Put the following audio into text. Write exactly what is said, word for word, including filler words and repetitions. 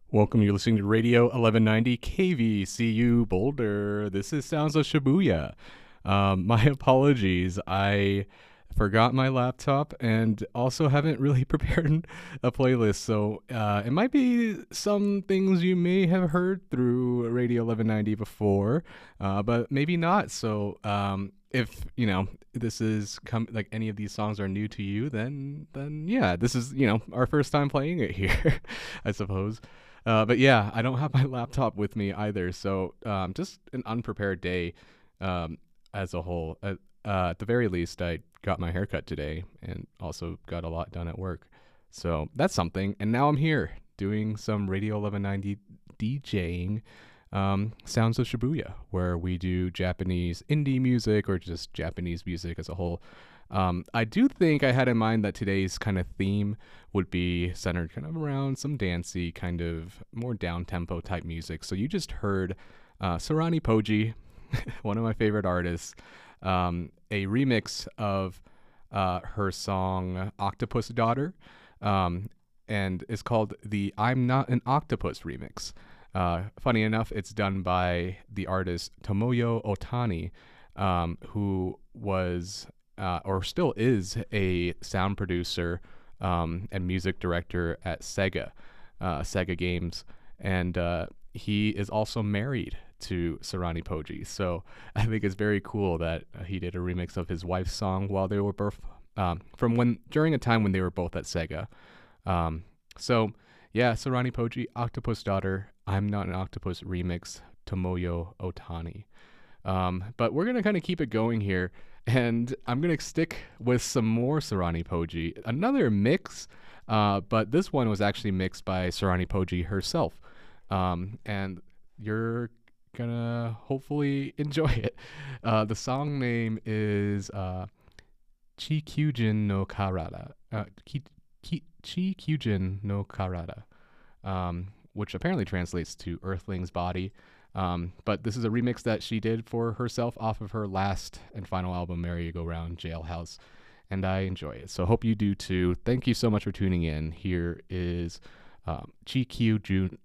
Welcome. You're listening to Radio eleven ninety K V C U Boulder. This is Sounds of Shibuya. Um, my apologies. I forgot my laptop and also haven't really prepared a playlist. So uh, it might be some things you may have heard through Radio eleven ninety before, uh, but maybe not. So um, if you know this is come like any of these songs are new to you, then then yeah, this is you know our first time playing it here, I suppose. Uh, but yeah, I don't have my laptop with me either, so um, just an unprepared day um, as a whole. Uh, uh, at the very least, I got my haircut today and also got a lot done at work. So that's something. And now I'm here doing some Radio eleven ninety DJing, um, Sounds of Shibuya, where we do Japanese indie music or just Japanese music as a whole. Um, I do think I had in mind that today's kind of theme would be centered kind of around some dancey, kind of more down tempo type music. So you just heard uh, Sarani Poji, one of my favorite artists, um, a remix of uh, her song Octopus Daughter, um, and it's called the I'm Not an Octopus remix. Uh, funny enough, it's done by the artist Tomoyo Otani, um, who was uh, or still is a sound producer um, and music director at Sega, uh, Sega Games, and uh, he is also married to Sarani Poji. So I think it's very cool that uh, he did a remix of his wife's song while they were both um, from when during a time when they were both at Sega. Um, so yeah, Sarani Poji, Octopus Daughter, I'm Not an Octopus remix, Tomoyo Otani. Um, but we're gonna kind of keep it going here, and I'm gonna stick with some more Sarani Poji, another mix, uh, but this one was actually mixed by Sarani Poji herself, um, and you're gonna hopefully enjoy it. Uh, the song name is uh, Chikyujin no Karada, uh, Ki, Ki, Chikyujin no Karada, um, which apparently translates to Earthling's Body. Um, but this is a remix that she did for herself off of her last and final album, Merry Go Round Jailhouse, and I enjoy it. So hope you do too. Thank you so much for tuning in. Here is um, Chi Q Jun